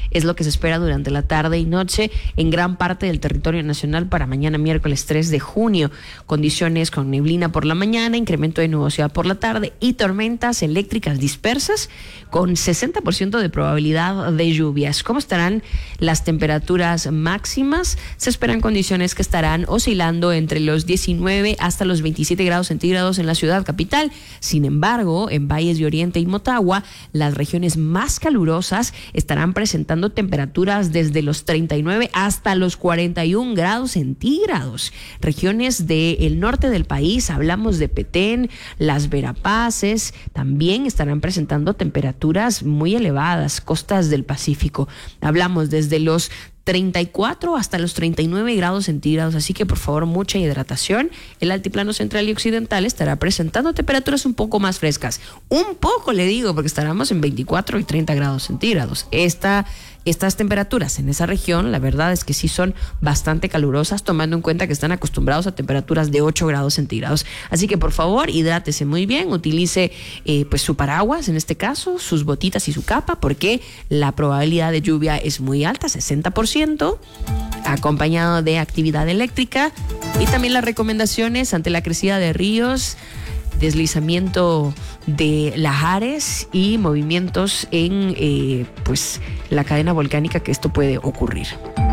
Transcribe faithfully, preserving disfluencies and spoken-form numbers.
es lo que se espera durante la tarde y noche en gran parte del territorio nacional para mañana miércoles tres de junio. Condiciones con neblina por la mañana, incremento de nubosidad por la tarde y tormentas eléctricas dispersas con sesenta por ciento de probabilidad de lluvias. ¿Cómo estarán las temperaturas máximas? Se esperan condiciones que estarán oscilando entre los diecinueve hasta los veintisiete grados centígrados en la ciudad capital. Sin embargo, en valles de Oriente y Motagua, las regiones más calurosas estarán presentando temperaturas desde los treinta y nueve hasta los cuarenta y un grados centígrados. Regiones del norte del país, hablamos de Petén, Las Verapaces, también estarán presentando temperaturas muy elevadas, costas del Pacífico. Hablamos desde los treinta y cuatro hasta los treinta y nueve grados centígrados, así que por favor mucha hidratación. El altiplano central y occidental estará presentando temperaturas un poco más frescas, un poco le digo, porque estaremos en veinticuatro y treinta grados centígrados. Esta Estas temperaturas en esa región, la verdad es que sí son bastante calurosas, tomando en cuenta que están acostumbrados a temperaturas de ocho grados centígrados. Así que por favor, hidrátese muy bien, utilice eh, pues su paraguas en este caso, sus botitas y su capa, porque la probabilidad de lluvia es muy alta, sesenta por ciento, acompañado de actividad eléctrica. Y también las recomendaciones ante la crecida de ríos, deslizamiento de lahares y movimientos en eh, pues la cadena volcánica que esto puede ocurrir.